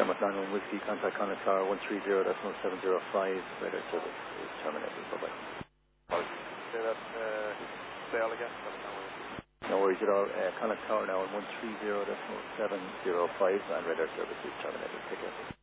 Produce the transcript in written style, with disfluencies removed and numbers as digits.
McLaren Whiskey, contact Connacht Tower 130.705, radar service is terminated. Bye-bye. Say that, say all again. No worries at all. Connacht Tower now on 130.705 and radar service is terminated. Take care.